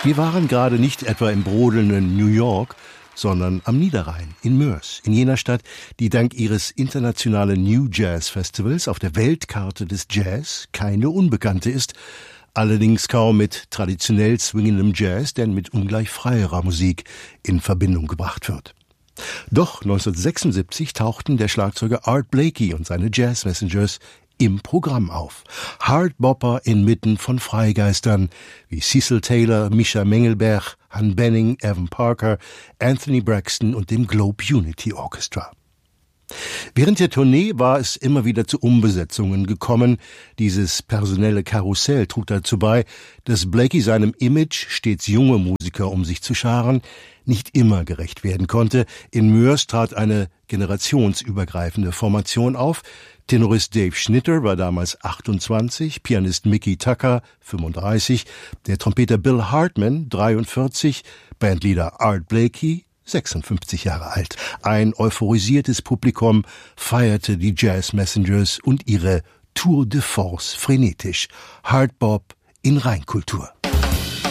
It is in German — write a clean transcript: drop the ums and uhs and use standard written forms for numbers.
Wir waren gerade nicht etwa im brodelnden New York, sondern am Niederrhein, in Moers, in jener Stadt, die dank ihres internationalen New Jazz Festivals auf der Weltkarte des Jazz keine Unbekannte ist, allerdings kaum mit traditionell swingendem Jazz, denn mit ungleich freierer Musik in Verbindung gebracht wird. Doch 1976 tauchten der Schlagzeuger Art Blakey und seine Jazz Messengers im Programm auf. Hardbopper inmitten von Freigeistern wie Cecil Taylor, Mischa Mengelberg, Han Benning, Evan Parker, Anthony Braxton und dem Globe Unity Orchestra. Während der Tournee war es immer wieder zu Umbesetzungen gekommen. Dieses personelle Karussell trug dazu bei, dass Blakey seinem Image, stets junge Musiker um sich zu scharen, nicht immer gerecht werden konnte. In Moers trat eine generationsübergreifende Formation auf. Tenorist Dave Schnitter war damals 28, Pianist Mickey Tucker 35, der Trompeter Bill Hartman 43, Bandleader Art Blakey 56 Jahre alt. Ein euphorisiertes Publikum feierte die Jazz Messengers und ihre Tour de Force frenetisch. Hardbop in Reinkultur.